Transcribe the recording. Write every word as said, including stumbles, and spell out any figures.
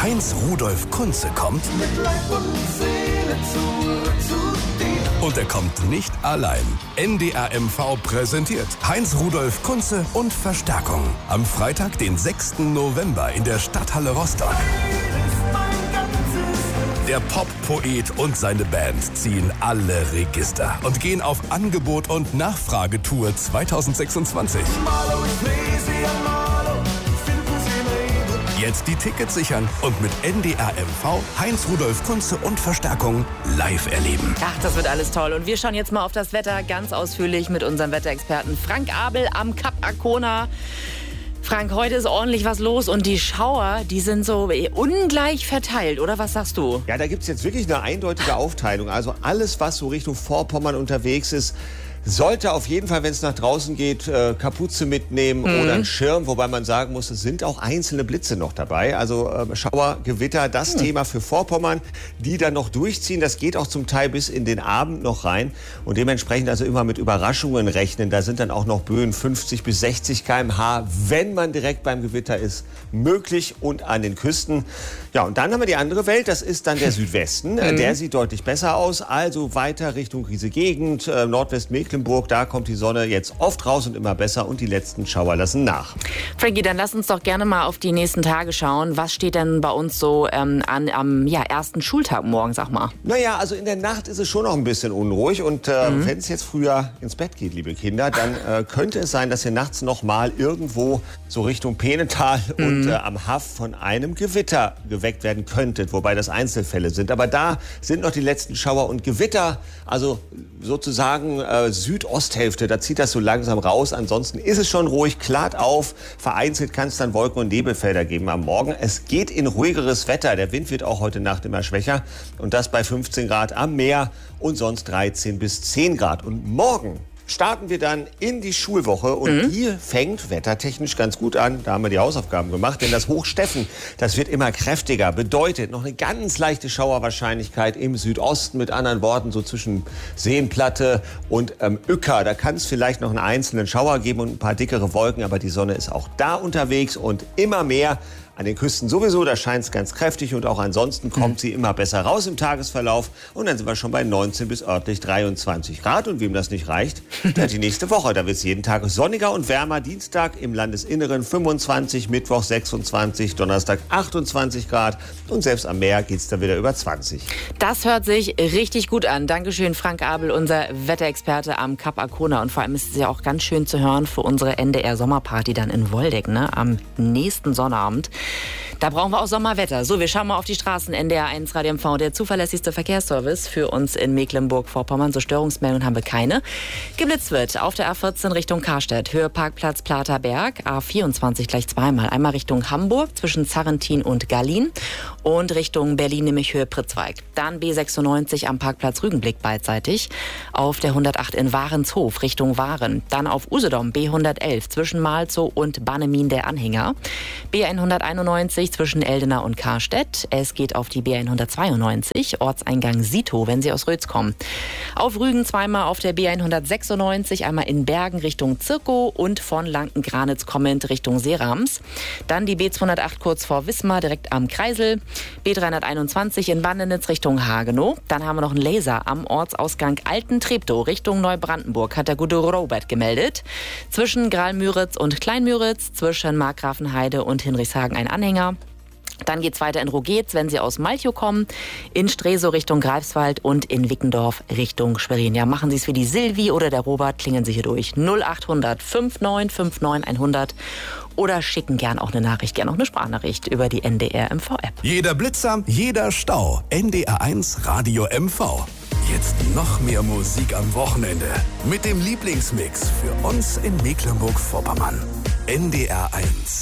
Heinz Rudolf Kunze kommt. Mit Leib und Seele zurück zu dir. Und er kommt nicht allein. N D R M V präsentiert Heinz Rudolf Kunze und Verstärkung. Am Freitag, den sechsten November in der Stadthalle Rostock. Der Pop-Poet und seine Band ziehen alle Register und gehen auf Angebot- und Nachfragetour zwanzig sechsundzwanzig. Jetzt die Tickets sichern und mit N D R M V Heinz Rudolf Kunze und Verstärkung live erleben. Ach, das wird alles toll. Und wir schauen jetzt mal auf das Wetter ganz ausführlich mit unserem Wetterexperten Frank Abel am Kap Arkona. Frank, heute ist ordentlich was los und die Schauer, die sind so ungleich verteilt, oder was sagst du? Ja, da gibt es jetzt wirklich eine eindeutige Aufteilung. Also alles, was so Richtung Vorpommern unterwegs ist, sollte auf jeden Fall, wenn es nach draußen geht, äh, Kapuze mitnehmen mhm. oder einen Schirm. Wobei man sagen muss, es sind auch einzelne Blitze noch dabei. Also äh, Schauer, Gewitter, das mhm. Thema für Vorpommern, die dann noch durchziehen. Das geht auch zum Teil bis in den Abend noch rein. Und dementsprechend also immer mit Überraschungen rechnen. Da sind dann auch noch Böen fünfzig bis sechzig Kilometer pro Stunde, wenn man direkt beim Gewitter ist, möglich und an den Küsten. Ja, und dann haben wir die andere Welt. Das ist dann der Südwesten. Mhm. Der sieht deutlich besser aus. Also weiter Richtung diese Gegend, äh, Nordwestmecklenburg. Da kommt die Sonne jetzt oft raus und immer besser und die letzten Schauer lassen nach. Frankie, dann lass uns doch gerne mal auf die nächsten Tage schauen. Was steht denn bei uns so ähm, an, am ja, ersten Schultag morgen, sag mal? Naja, also in der Nacht ist es schon noch ein bisschen unruhig und äh, mhm. wenn es jetzt früher ins Bett geht, liebe Kinder, dann äh, könnte es sein, dass ihr nachts noch mal irgendwo so Richtung Peenental mhm. und äh, am Haff von einem Gewitter geweckt werden könntet, wobei das Einzelfälle sind. Aber da sind noch die letzten Schauer und Gewitter, also sozusagen äh, Südosthälfte, da zieht das so langsam raus. Ansonsten ist es schon ruhig, klart auf. Vereinzelt kann es dann Wolken- und Nebelfelder geben am Morgen. Es geht in ruhigeres Wetter. Der Wind wird auch heute Nacht immer schwächer. Und das bei fünfzehn Grad am Meer und sonst dreizehn bis zehn Grad. Und morgen starten wir dann in die Schulwoche und mhm. die fängt wettertechnisch ganz gut an. Da haben wir die Hausaufgaben gemacht, denn das Hochsteffen, das wird immer kräftiger. Bedeutet noch eine ganz leichte Schauerwahrscheinlichkeit im Südosten, mit anderen Worten so zwischen Seenplatte und ähm, Uecker. Da kann es vielleicht noch einen einzelnen Schauer geben und ein paar dickere Wolken, aber die Sonne ist auch da unterwegs und immer mehr. An den Küsten sowieso, da scheint es ganz kräftig und auch ansonsten kommt sie immer besser raus im Tagesverlauf. Und dann sind wir schon bei neunzehn bis örtlich dreiundzwanzig Grad. Und wem das nicht reicht, der hat die nächste Woche. Da wird es jeden Tag sonniger und wärmer. Dienstag im Landesinneren fünfundzwanzig, Mittwoch sechsundzwanzig, Donnerstag achtundzwanzig Grad. Und selbst am Meer geht es dann wieder über zwanzig. Das hört sich richtig gut an. Dankeschön, Frank Abel, unser Wetterexperte am Kap Arkona. Und vor allem ist es ja auch ganz schön zu hören für unsere N D R-Sommerparty dann in Woldeck, ne? Am nächsten Sonnabend. Da brauchen wir auch Sommerwetter. So, wir schauen mal auf die Straßen. N D R eins Radio M V, der zuverlässigste Verkehrsservice für uns in Mecklenburg-Vorpommern. So Störungsmeldungen haben wir keine. Geblitzt wird auf der A vierzehn Richtung Karstedt, Höhe Parkplatz Platerberg. A vierundzwanzig gleich zweimal. Einmal Richtung Hamburg zwischen Zarrentin und Gallien und Richtung Berlin, nämlich Höhe Pritzwalk. Dann B sechsundneunzig am Parkplatz Rügenblick beidseitig. Auf der hundertacht in Warenshof Richtung Waren. Dann auf Usedom B hundertelf zwischen Malzow und Bannemin der Anhänger. B hunderteinundneunzig zwischen Eldena und Karstedt. Es geht auf die B hundertzweiundneunzig, Ortseingang Sito, wenn Sie aus Rötz kommen. Auf Rügen zweimal auf der B hundertsechsundneunzig, einmal in Bergen Richtung Zirkow und von Lanken-Granitz kommend Richtung Seerams. Dann die B zweihundertacht kurz vor Wismar, direkt am Kreisel. B dreihunderteinundzwanzig in Bandenitz Richtung Hagenow. Dann haben wir noch einen Laser am Ortsausgang Alten-Treptow Richtung Neubrandenburg, hat der gute Robert gemeldet. Zwischen Graal-Müritz und Klein-Müritz, zwischen Markgrafenheide und Hinrichshagen ein Anhänger. Dann geht's weiter in Rogetz, wenn Sie aus Malchow kommen, in Stresow Richtung Greifswald und in Wickendorf Richtung Schwerin. Ja, machen Sie es wie die Silvi oder der Robert, klingeln Sie hier durch. null achthundert fünfundneunzig neunundfünfzig hundert oder schicken gern auch eine Nachricht, gern auch eine Sprachnachricht über die N D R M V-App. Jeder Blitzer, jeder Stau. N D R eins Radio M V. Jetzt noch mehr Musik am Wochenende. Mit dem Lieblingsmix für uns in Mecklenburg-Vorpommern. N D R eins.